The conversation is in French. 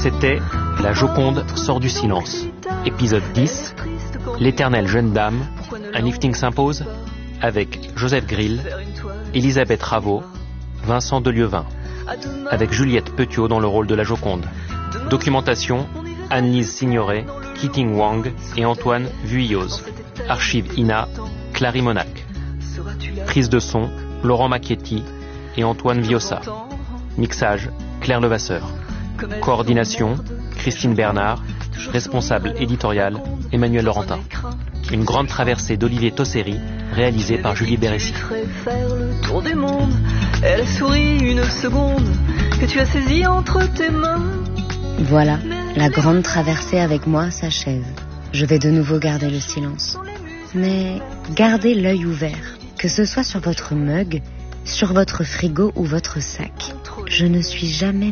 C'était La Joconde sort du silence. Épisode 10, L'éternelle jeune dame, un lifting s'impose, avec Joseph Grill, Elisabeth Raveau, Vincent Delieuvin, avec Juliette Petiot dans le rôle de la Joconde. Documentation, Anne-Lise Signoret, Keating Wang et Antoine Vuilloz. Archive INA, Clary Monac. Prise de son, Laurent Macchietti et Antoine Viossa. Mixage, Claire Levasseur. Coordination, Christine Bernard. Responsable éditorial, Emmanuel Laurentin. Une grande traversée d'Olivier Tosseri, réalisée par Julie Bérécy. Faire le tour du monde. Elle a souri une seconde que tu as saisi entre tes mains. Voilà, la grande traversée avec moi s'achève. Je vais de nouveau garder le silence. Mais gardez l'œil ouvert, que ce soit sur votre mug, sur votre frigo ou votre sac. Je ne suis jamais